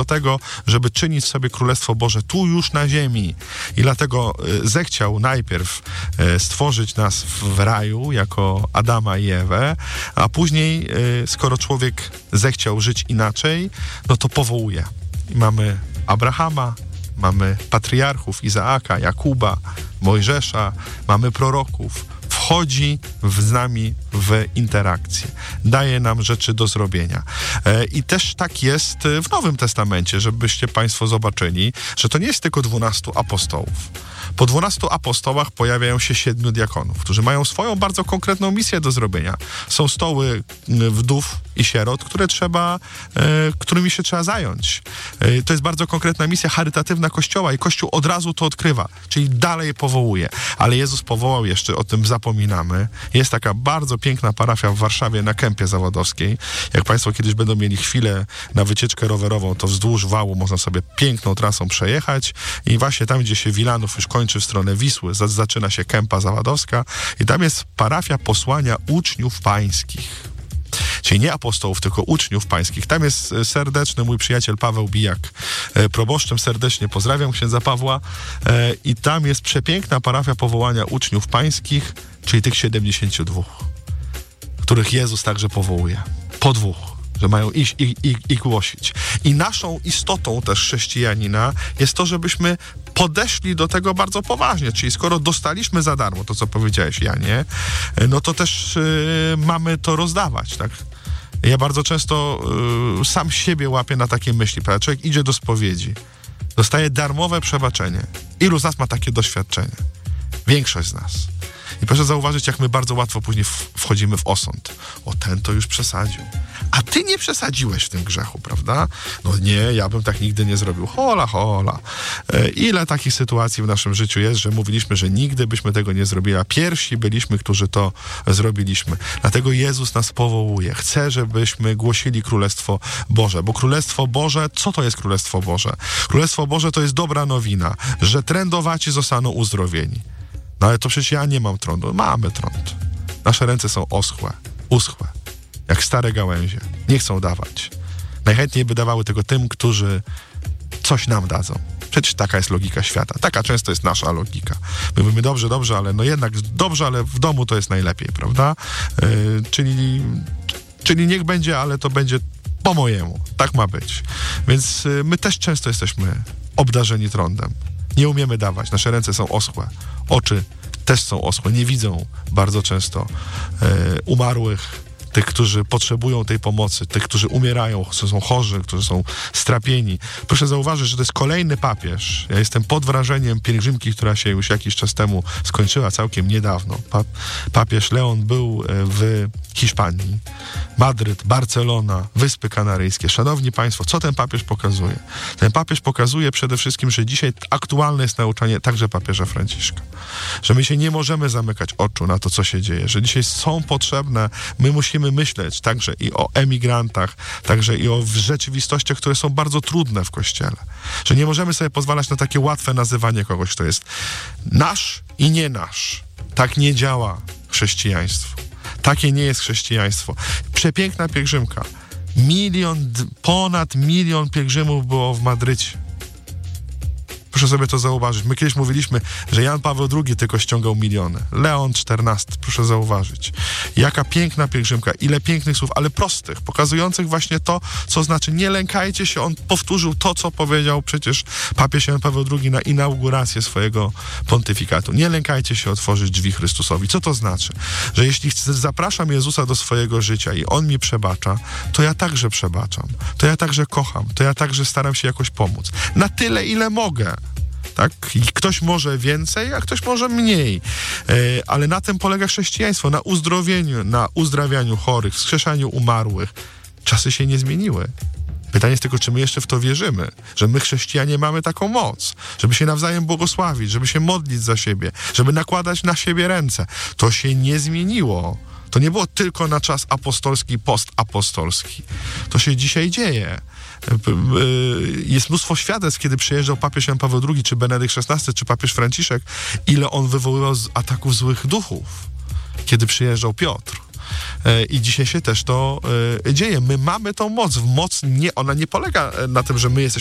tego, żeby czynić sobie Królestwo Boże tu już na ziemi. I dlatego zechciał najpierw stworzyć nas w raju jako Adama i Ewę, a później, skoro człowiek zechciał żyć inaczej, no to powołuje. I mamy Abrahama, mamy patriarchów Izaaka, Jakuba, Mojżesza, mamy proroków. Wchodzi z nami w interakcję. Daje nam rzeczy do zrobienia. I też tak jest w Nowym Testamencie, żebyście Państwo zobaczyli, że to nie jest tylko 12 apostołów. Po 12 apostołach pojawiają się 7 diakonów, którzy mają swoją bardzo konkretną misję do zrobienia. Są stoły wdów i sierot, którymi się trzeba zająć. To jest bardzo konkretna misja charytatywna Kościoła i Kościół od razu to odkrywa, czyli dalej powołuje. Ale Jezus powołał jeszcze, o tym zapominamy. Jest taka bardzo piękna parafia w Warszawie na Kępie Zawodowskiej. Jak Państwo kiedyś będą mieli chwilę na wycieczkę rowerową, to wzdłuż wału można sobie piękną trasą przejechać i właśnie tam, gdzie się Wilanów już kończy w stronę Wisły, zaczyna się Kępa Zawodowska i tam jest parafia posłania uczniów pańskich. Czyli nie apostołów, tylko uczniów pańskich. Tam jest serdeczny mój przyjaciel Paweł Bijak, proboszczem. Serdecznie pozdrawiam księdza Pawła. I tam jest przepiękna parafia powołania uczniów pańskich, czyli tych 72, których Jezus także powołuje. Po 2. Że mają iść i głosić. I naszą istotą też chrześcijanina jest to, żebyśmy podeszli do tego bardzo poważnie. Czyli skoro dostaliśmy za darmo to, co powiedziałeś, Janie, no to też mamy to rozdawać, tak? Ja bardzo często sam siebie łapię na takie myśli. Prawda? Człowiek idzie do spowiedzi, dostaje darmowe przebaczenie. Ilu z nas ma takie doświadczenie? Większość z nas. I proszę zauważyć, jak my bardzo łatwo później wchodzimy w osąd. O, ten to już przesadził. A ty nie przesadziłeś w tym grzechu, prawda? No nie, ja bym tak nigdy nie zrobił. Hola, hola. Ile takich sytuacji w naszym życiu jest, że mówiliśmy, że nigdy byśmy tego nie zrobili, a pierwsi byliśmy, którzy to zrobiliśmy. Dlatego Jezus nas powołuje. Chce, żebyśmy głosili Królestwo Boże. Bo Królestwo Boże, co to jest Królestwo Boże? Królestwo Boże to jest dobra nowina, że trędowaci zostaną uzdrowieni. No ale to przecież ja nie mam trądu. Mamy trąd. Nasze ręce są uschłe, jak stare gałęzie. Nie chcą dawać. Najchętniej by dawały tego tym, którzy coś nam dadzą. Przecież taka jest logika świata. Taka często jest nasza logika. My mówimy dobrze, ale no jednak dobrze, ale w domu to jest najlepiej, prawda? Czyli niech będzie, ale to będzie po mojemu. Tak ma być. Więc my też często jesteśmy obdarzeni trądem. Nie umiemy dawać. Nasze ręce są oschłe. Oczy też są oschłe. Nie widzą bardzo często umarłych, tych, którzy potrzebują tej pomocy, tych, którzy umierają, którzy są chorzy, którzy są strapieni. Proszę zauważyć, że to jest kolejny papież. Ja jestem pod wrażeniem pielgrzymki, która się już jakiś czas temu skończyła, całkiem niedawno. Papież Leon był w Hiszpanii. Madryt, Barcelona, Wyspy Kanaryjskie. Szanowni Państwo, co ten papież pokazuje? Ten papież pokazuje przede wszystkim, że dzisiaj aktualne jest nauczanie także papieża Franciszka. Że my się nie możemy zamykać oczu na to, co się dzieje. Że dzisiaj są potrzebne, my musimy myśleć także i o emigrantach, także i o rzeczywistościach, które są bardzo trudne w Kościele. Że nie możemy sobie pozwalać na takie łatwe nazywanie kogoś, kto jest nasz i nie nasz. Tak nie działa chrześcijaństwo. Takie nie jest chrześcijaństwo. Przepiękna pielgrzymka. Ponad 1 milion pielgrzymów było w Madrycie. Proszę sobie to zauważyć. My kiedyś mówiliśmy, że Jan Paweł II tylko ściągał miliony. Leon XIV, proszę zauważyć. Jaka piękna pielgrzymka, ile pięknych słów, ale prostych, pokazujących właśnie to, co znaczy nie lękajcie się. On powtórzył to, co powiedział przecież papież Jan Paweł II na inaugurację swojego pontyfikatu. Nie lękajcie się otworzyć drzwi Chrystusowi. Co to znaczy? Że jeśli zapraszam Jezusa do swojego życia i On mi przebacza, to ja także przebaczam. To ja także kocham. To ja także staram się jakoś pomóc. Na tyle, ile mogę. Tak? I ktoś może więcej, a ktoś może mniej. Ale na tym polega chrześcijaństwo. Na uzdrowieniu, na uzdrawianiu chorych, wskrzeszaniu umarłych. Czasy się nie zmieniły. Pytanie jest tylko, czy my jeszcze w to wierzymy, że my chrześcijanie mamy taką moc, żeby się nawzajem błogosławić, żeby się modlić za siebie, żeby nakładać na siebie ręce. To się nie zmieniło. To nie było tylko na czas apostolski, postapostolski. To się dzisiaj dzieje. Jest mnóstwo świadectw, kiedy przyjeżdżał papież Jan Paweł II, czy Benedykt XVI, czy papież Franciszek, ile on wywoływał z ataków złych duchów, kiedy przyjeżdżał Piotr. I dzisiaj się też to dzieje. My mamy tą moc. Ona nie polega na tym, że my jesteśmy